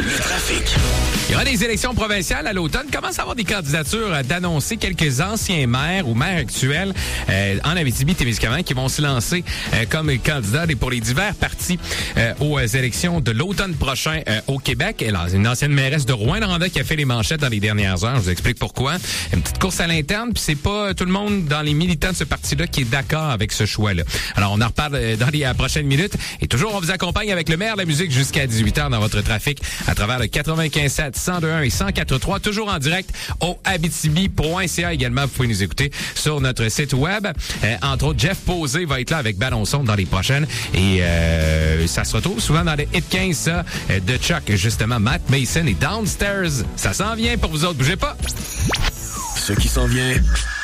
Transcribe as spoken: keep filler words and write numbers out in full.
Le trafic. Il y aura des élections provinciales à l'automne. Commence à avoir des candidatures d'annoncer quelques anciens maires ou maires actuels euh, en Abitibi-Témiscamingue qui vont se lancer euh, comme candidats et pour les divers partis euh, aux élections de l'automne prochain euh, au Québec. Elle a une ancienne mairesse de Rouyn-Noranda qui a fait les manchettes dans les dernières heures. Je vous explique pourquoi. Une petite course à l'interne, puis c'est pas tout le monde dans les militants de ce parti-là qui est d'accord avec ce choix-là. Alors, on en reparle dans les euh, prochaines minutes. Et toujours, on vous accompagne avec le maire de la musique jusqu'à dix-huit heures dans votre trafic à travers le quatre-vingt-quinze sept, cent deux virgule un et cent quatre virgule trois, toujours en direct au abitibi point c a également. Vous pouvez nous écouter sur notre site web. Euh, entre autres, Jeff Posé va être là avec Balançon dans les prochaines. Et euh, ça se retrouve souvent dans les hit quinze, ça, euh, de Chuck, justement, Matt Mason et Downstairs. Ça s'en vient pour vous autres. Bougez pas. Ce qui s'en vient